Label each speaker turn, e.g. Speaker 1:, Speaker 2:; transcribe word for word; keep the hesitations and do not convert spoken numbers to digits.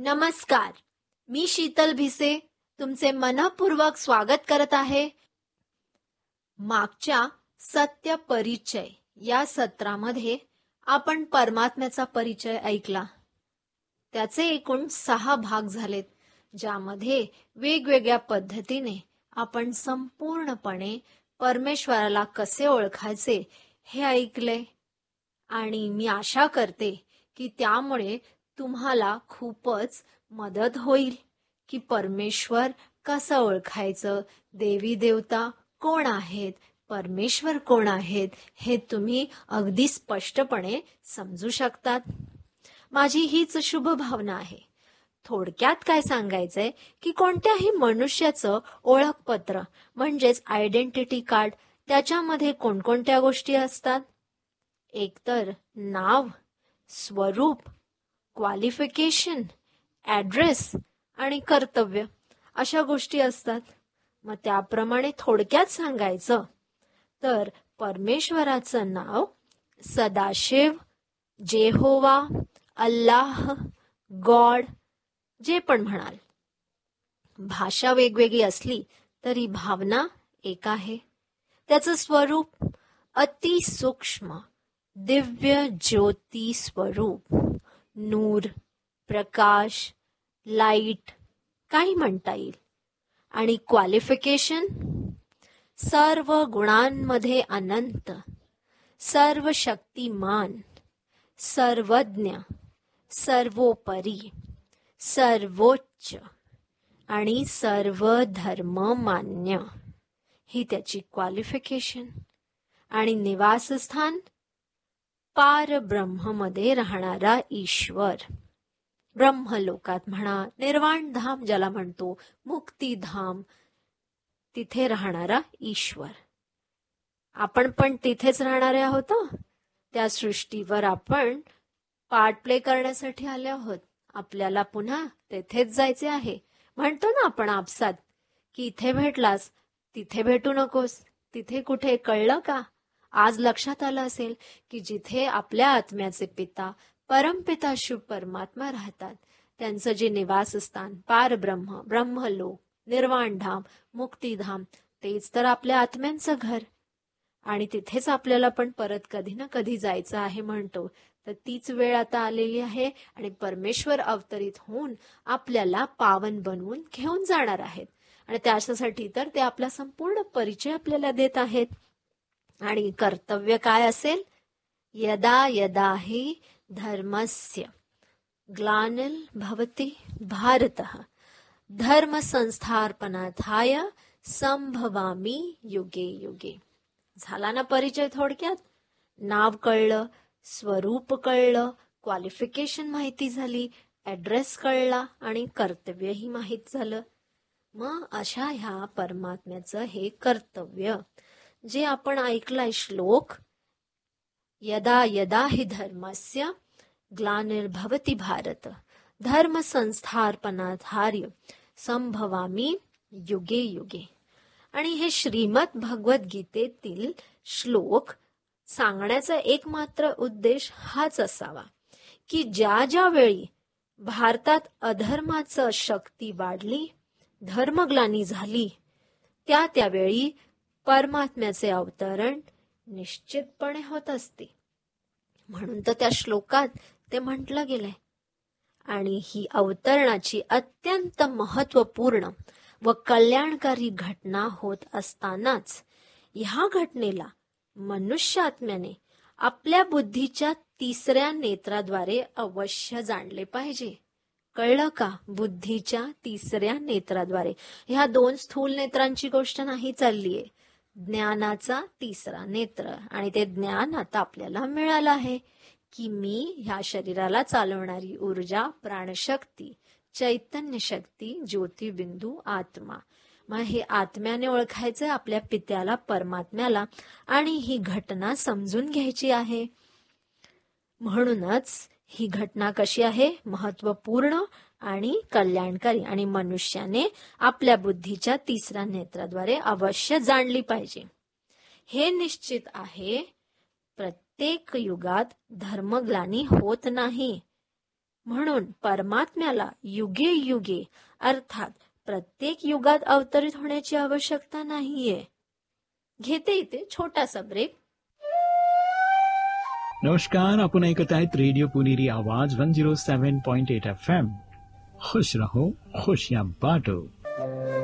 Speaker 1: नमस्कार, मी शीतल भिसे तुमचे मनपूर्वक स्वागत करत आहे. मागच्या सत्य परिचय या सत्रामध्ये आपण परमात्म्याचा परिचय ऐकला. त्याचे एकूण सहा भाग झालेत, ज्यामध्ये वेगवेगळ्या पद्धतीने आपण संपूर्णपणे परमेश्वराला कसे ओळखायचे हे ऐकले. आणि मी आशा करते की त्यामुळे तुम्हाला खूपच मदत होईल की परमेश्वर कसं ओळखायचं, देवी देवता कोण आहेत, परमेश्वर कोण आहेत हे तुम्ही अगदी स्पष्टपणे समजू शकतात. माझी हीच शुभ भावना आहे. थोडक्यात काय सांगायचंय की कोणत्याही मनुष्याचं ओळखपत्र म्हणजेच आयडेंटिटी कार्ड, त्याच्यामध्ये कोणकोणत्या गोष्टी असतात? एकतर नाव, स्वरूप, क्वालिफिकेशन, ॲड्रेस आणि कर्तव्य अशा गोष्टी असतात. मग त्याप्रमाणे थोडक्यात सांगायचं तर परमेश्वराचं नाव सदाशिव, जेहोवा, अल्लाह, गॉड जे पण म्हणाल. भाषा वेगवेगळी असली तरी भावना एक आहे. त्याचं स्वरूप अति सूक्ष्म दिव्य ज्योती स्वरूप, नूर, प्रकाश, लाईट काही म्हणता येईल. आणि क्वालिफिकेशन सर्व गुणांमध्ये अनंत, सर्व शक्तिमान, सर्वज्ञ, सर्वोपरी, सर्वोच्च आणि सर्व धर्म मान्य ही त्याची क्वालिफिकेशन. आणि निवासस्थान पारब्रह्म मध्ये राहणारा ईश्वर, ब्रह्मलोकात म्हणा, निर्वाण धाम ज्याला म्हणतो, मुक्तिधाम, तिथे राहणारा ईश्वर. आपण पण तिथेच राहणारे आहोत. त्या सृष्टीवर आपण पार्ट प्ले करण्यासाठी आले आहोत. आपल्याला पुन्हा तेथेच जायचे आहे. म्हणतो ना आपण आपसात की इथे भेटलास तिथे भेटू नकोस. तिथे कुठे कळलं का? आज लक्षात आलं असेल की जिथे आपल्या आत्म्याचे पिता परमपिता शुभ परमात्मा राहतात, त्यांचं जे निवासस्थान पारब्रह्म, ब्रह्मलोक, निर्वाणधाम, मुक्तिधाम, तेच तर आपल्या आत्म्यांचं घर. आणि तिथेच आपल्याला पण परत कधी ना कधी जायचं आहे म्हणतो. तर तीच वेळ आता आलेली आहे आणि परमेश्वर अवतरित होऊन आपल्याला पावन बनवून घेऊन जाणार आहेत. आणि त्याच्यासाठी तर ते आपला संपूर्ण परिचय आपल्याला देत आहेत. आणि कर्तव्य काय असेल? यदा यदा हि धर्मस्य ग्लानिर् भवति भारतः धर्म संस्थापनार्थाय संभवामि युगे युगे. झाला ना परिचय थोडक्यात? नाव कळलं, स्वरूप कळलं, क्वालिफिकेशन माहिती झाली, ॲड्रेस कळला आणि कर्तव्यही माहित झालं. मग अशा ह्या परमात्म्याचं हे कर्तव्य जे आपण ऐकलाय श्लोक, यदा यदा हि धर्मस्य ग्लानिर्भवति भारत धर्म संस्थापनार्थाय संभवामि युगे युगे. आणि हे श्रीमद भगवद्गीतेतील श्लोक सांगण्याचा एकमात्र उद्देश हाच असावा की ज्या ज्या वेळी भारतात अधर्माचं शक्ती वाढली, धर्मग्लानी झाली, त्या त्यावेळी परमात्म्याचे अवतरण निश्चितपणे होत असते. म्हणून तर त्या श्लोकात ते म्हटलं गेलंय. आणि ही अवतरणाची अत्यंत महत्वपूर्ण व कल्याणकारी घटना होत असतानाच ह्या घटनेला मनुष्य आत्म्याने आपल्या बुद्धीच्या तिसऱ्या नेत्राद्वारे अवश्य जाणले पाहिजे. कळलं का? बुद्धीच्या तिसऱ्या नेत्राद्वारे. ह्या दोन स्थूल नेत्रांची गोष्ट नाही चाललीये. ज्ञानाचा तिसरा नेत्र. आणि ते ज्ञान आता आपल्याला मिळालं आहे की मी ह्या शरीराला चालवणारी ऊर्जा, प्राणशक्ती, चैतन्य शक्ती, ज्योतिबिंदू, आत्मा. मग हे आत्म्याने ओळखायचंय आपल्या पित्याला, परमात्म्याला. आणि ही घटना समजून घ्यायची आहे. म्हणूनच ही घटना कशी आहे? महत्वपूर्ण आणि कल्याणकारी. आणि मनुष्याने आपल्या बुद्धीच्या तिसऱ्या नेत्राद्वारे अवश्य जाणली पाहिजे. हे निश्चित आहे प्रत्येक युगात धर्मग्लानी होत नाही. म्हणून परमात्म्याला युगे युगे अर्थात प्रत्येक युगात अवतरित होण्याची आवश्यकता नाहीये. घेते इथे छोटासा ब्रेक.
Speaker 2: नमस्कार, आपण ऐकत आहेत रेडिओ पुणेरी आवाज वन झिरो सेवन पॉइंट एट एफ एम. खुश रहो खुशियां बांटो.